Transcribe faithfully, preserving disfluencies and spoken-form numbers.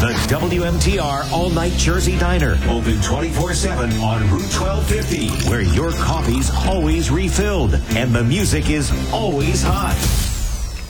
The W M T R All-Night Jersey Diner. Open twenty-four seven on Route twelve fifty, where your coffee's always refilled and the music is always hot.